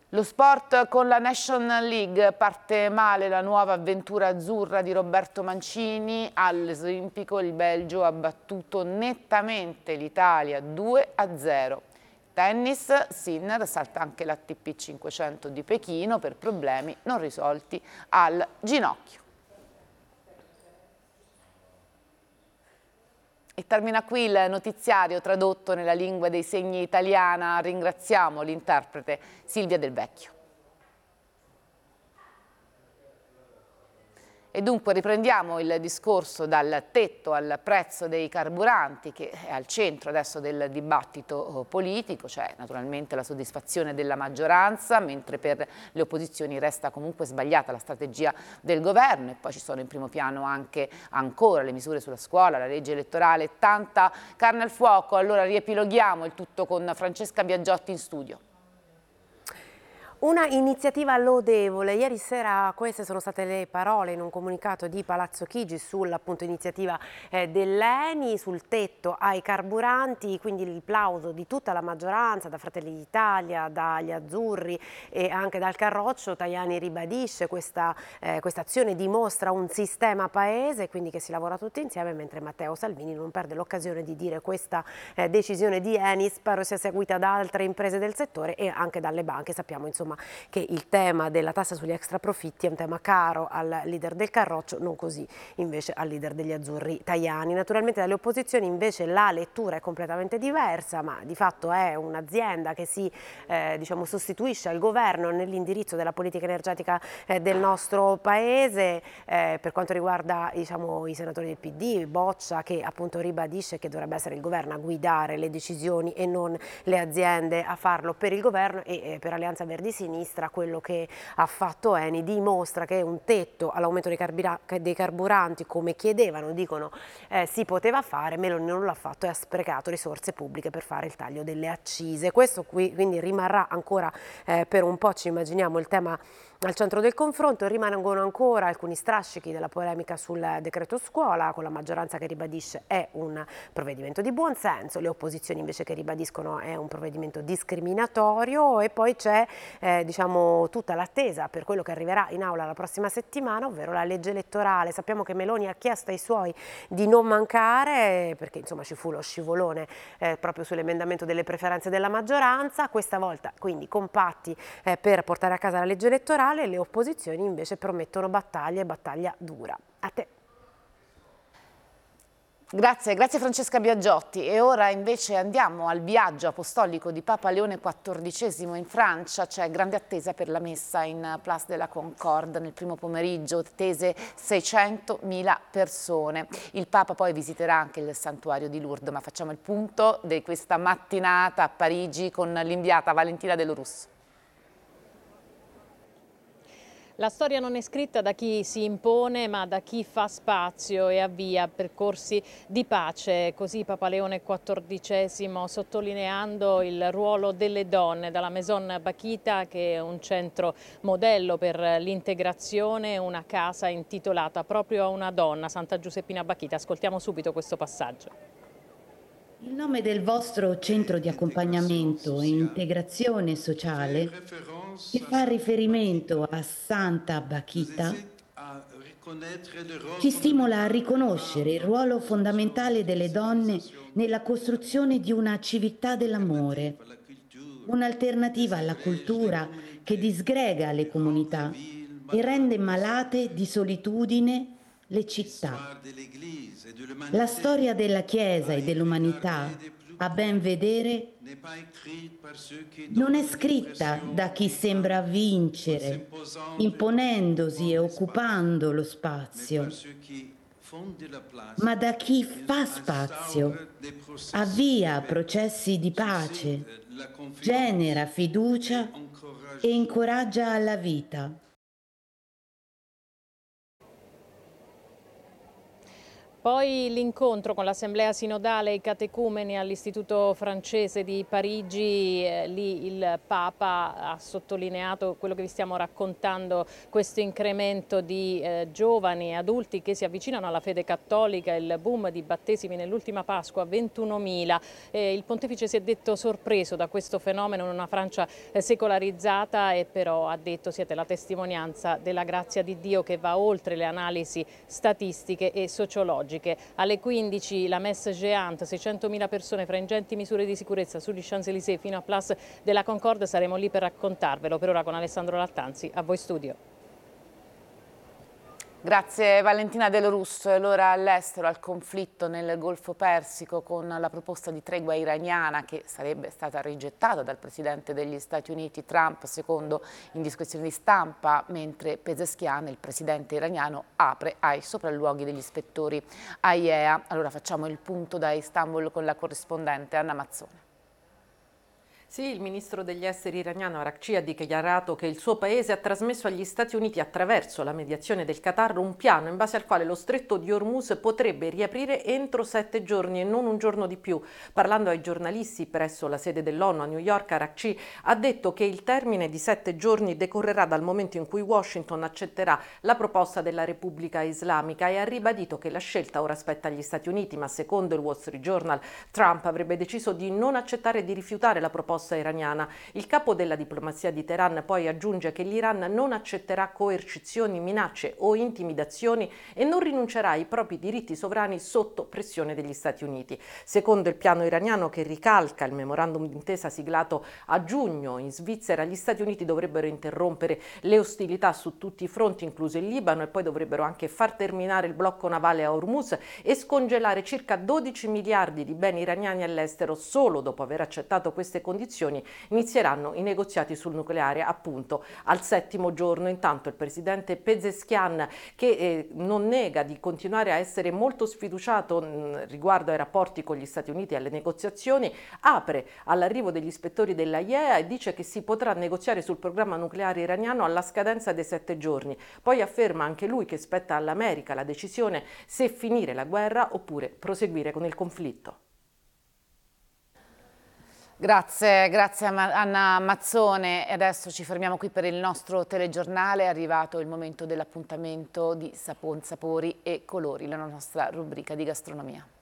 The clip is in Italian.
Lo sport con la National League, parte male la nuova avventura azzurra di Roberto Mancini. All'Olimpico il Belgio ha battuto nettamente l'Italia 2-0. Tennis, Sinner salta anche l'ATP 500 di Pechino per problemi non risolti al ginocchio. E termina qui il notiziario tradotto nella lingua dei segni italiana. Ringraziamo l'interprete Silvia Del Vecchio. E dunque riprendiamo il discorso dal tetto al prezzo dei carburanti, che è al centro adesso del dibattito politico. C'è naturalmente la soddisfazione della maggioranza, mentre per le opposizioni resta comunque sbagliata la strategia del governo, e poi ci sono in primo piano anche ancora le misure sulla scuola, la legge elettorale, tanta carne al fuoco. Allora riepiloghiamo il tutto con Francesca Biagiotti in studio. Una iniziativa lodevole. Ieri sera queste sono state le parole in un comunicato di Palazzo Chigi sull'iniziativa dell'ENI, sul tetto ai carburanti, quindi il plauso di tutta la maggioranza, da Fratelli d'Italia, dagli Azzurri e anche dal Carroccio. Tajani ribadisce questa azione dimostra un sistema paese, quindi che si lavora tutti insieme, mentre Matteo Salvini non perde l'occasione di dire questa decisione di ENI spero sia seguita da altre imprese del settore e anche dalle banche. Sappiamo insomma che il tema della tassa sugli extraprofitti è un tema caro al leader del Carroccio, non così invece al leader degli Azzurri Tajani. Naturalmente dalle opposizioni invece la lettura è completamente diversa, ma di fatto è un'azienda che si sostituisce al governo nell'indirizzo della politica energetica del nostro paese. Per quanto riguarda i senatori del PD, Boccia che appunto ribadisce che dovrebbe essere il governo a guidare le decisioni e non le aziende a farlo per il governo, e per Alleanza Verdi Sinistra quello che ha fatto ENI dimostra che un tetto all'aumento dei carburanti, come chiedevano, dicono, si poteva fare. Meloni non l'ha fatto e ha sprecato risorse pubbliche per fare il taglio delle accise. Questo qui quindi rimarrà ancora per un po', ci immaginiamo, il tema al centro del confronto. Rimangono ancora alcuni strascichi della polemica sul decreto scuola, con la maggioranza che ribadisce è un provvedimento di buon senso, le opposizioni invece che ribadiscono è un provvedimento discriminatorio, e poi c'è tutta l'attesa per quello che arriverà in aula la prossima settimana, ovvero la legge elettorale. Sappiamo che Meloni ha chiesto ai suoi di non mancare, perché insomma ci fu lo scivolone proprio sull'emendamento delle preferenze della maggioranza. Questa volta quindi compatti per portare a casa la legge elettorale. Le opposizioni invece promettono battaglia e battaglia dura. A te. Grazie Francesca Biagiotti. E ora invece andiamo al viaggio apostolico di Papa Leone XIV in Francia. C'è grande attesa per la messa in Place de la Concorde nel primo pomeriggio, attese 600.000 persone. Il Papa poi visiterà anche il santuario di Lourdes, ma facciamo il punto di questa mattinata a Parigi con l'inviata Valentina Delo Russo. La storia non è scritta da chi si impone, ma da chi fa spazio e avvia percorsi di pace. Così Papa Leone XIV, sottolineando il ruolo delle donne, dalla Maison Bakhita, che è un centro modello per l'integrazione, una casa intitolata proprio a una donna, Santa Giuseppina Bakhita. Ascoltiamo subito questo passaggio. Il nome del vostro centro di accompagnamento e integrazione sociale, che fa riferimento a Santa Bakhita, ci stimola a riconoscere il ruolo fondamentale delle donne nella costruzione di una civiltà dell'amore, un'alternativa alla cultura che disgrega le comunità e rende malate di solitudine le città. La storia della Chiesa e dell'umanità, a ben vedere, non è scritta da chi sembra vincere, imponendosi e occupando lo spazio, ma da chi fa spazio, avvia processi di pace, genera fiducia e incoraggia alla vita. Poi l'incontro con l'Assemblea Sinodale e i catecumeni all'Istituto francese di Parigi, lì il Papa ha sottolineato quello che vi stiamo raccontando, questo incremento di giovani e adulti che si avvicinano alla fede cattolica, il boom di battesimi nell'ultima Pasqua, 21.000. Il pontefice si è detto sorpreso da questo fenomeno in una Francia secolarizzata e però ha detto: siete la testimonianza della grazia di Dio che va oltre le analisi statistiche e sociologiche. Alle 15 la messe géante, 600.000 persone fra ingenti misure di sicurezza sugli Champs-Élysées fino a Place de la Concorde. Saremo lì per raccontarvelo. Per ora con Alessandro Lattanzi, a voi studio. Grazie Valentina Del Russo. Allora all'estero, al conflitto nel Golfo Persico, con la proposta di tregua iraniana che sarebbe stata rigettata dal presidente degli Stati Uniti Trump, secondo indiscrezioni di stampa, mentre Pezeshkian, il presidente iraniano, apre ai sopralluoghi degli ispettori AIEA. Allora facciamo il punto da Istanbul con la corrispondente Anna Mazzone. Sì, il ministro degli esteri iraniano Araghchi ha dichiarato che il suo paese ha trasmesso agli Stati Uniti, attraverso la mediazione del Qatar, un piano in base al quale lo stretto di Hormuz potrebbe riaprire entro 7 giorni e non un giorno di più. Parlando ai giornalisti presso la sede dell'ONU a New York, Araghchi ha detto che il termine di 7 giorni decorrerà dal momento in cui Washington accetterà la proposta della Repubblica Islamica e ha ribadito che la scelta ora spetta agli Stati Uniti, ma secondo il Wall Street Journal Trump avrebbe deciso di non accettare e di rifiutare la proposta iraniana. Il capo della diplomazia di Teheran poi aggiunge che l'Iran non accetterà coercizioni, minacce o intimidazioni e non rinuncerà ai propri diritti sovrani sotto pressione degli Stati Uniti. Secondo il piano iraniano, che ricalca il memorandum d'intesa siglato a giugno in Svizzera, gli Stati Uniti dovrebbero interrompere le ostilità su tutti i fronti, incluso il Libano, e poi dovrebbero anche far terminare il blocco navale a Hormuz e scongelare circa 12 miliardi di beni iraniani all'estero. Solo dopo aver accettato queste condizioni inizieranno i negoziati sul nucleare, appunto al 7° giorno. Intanto il presidente Pezeshkian, che non nega di continuare a essere molto sfiduciato riguardo ai rapporti con gli Stati Uniti e alle negoziazioni, apre all'arrivo degli ispettori dell'AIEA e dice che si potrà negoziare sul programma nucleare iraniano alla scadenza dei 7 giorni. Poi afferma anche lui che spetta all'America la decisione se finire la guerra oppure proseguire con il conflitto. Grazie Anna Mazzone. E adesso ci fermiamo qui per il nostro telegiornale. È arrivato il momento dell'appuntamento di Sapori e Colori, la nostra rubrica di gastronomia.